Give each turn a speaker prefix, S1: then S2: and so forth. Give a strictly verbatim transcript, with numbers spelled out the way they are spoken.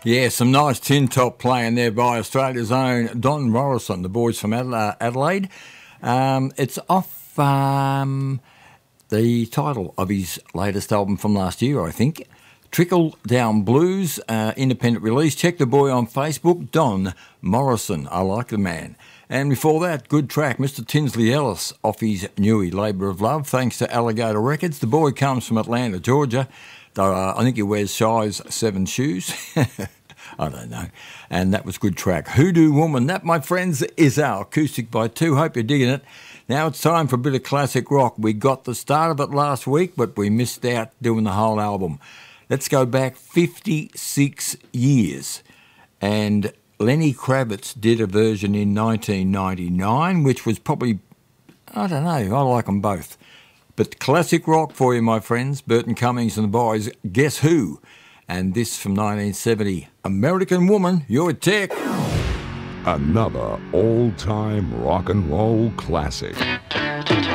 S1: Yeah, some nice tin top playing there by Australia's own Don Morrison, the boys from Adelaide. Um, it's off um, the title of his latest album from last year, I think. Trickle Down Blues, uh, independent release. Check the boy on Facebook, Don Morrison. I like the man. And before that, good track, Mister Tinsley Ellis off his newie, Labour of Love, thanks to Alligator Records. The boy comes from Atlanta, Georgia. Though, uh, I think he wears size seven shoes. I don't know. And that was good track. Hoodoo Woman. That, my friends, is our acoustic by two. Hope you're digging it. Now it's time for a bit of classic rock. We got the start of it last week, but we missed out doing the whole album. Let's go back fifty-six years. And Lenny Kravitz did a version in nineteen ninety-nine, which was probably, I don't know, I like them both. But classic rock for you, my friends. Burton Cummings and the boys. Guess Who? And this from nineteen seventy, American Woman, Your Tech.
S2: Another all-time rock and roll classic.